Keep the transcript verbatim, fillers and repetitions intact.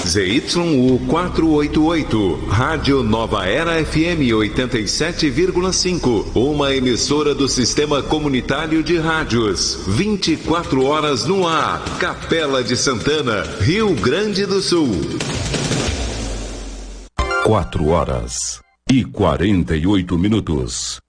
Z Y U quatrocentos e oitenta e oito, Rádio Nova Era F M oitenta e sete vírgula cinco, uma emissora do Sistema Comunitário de Rádios, vinte e quatro horas no ar, Capela de Santana, Rio Grande do Sul. Quatro horas e quarenta e oito minutos.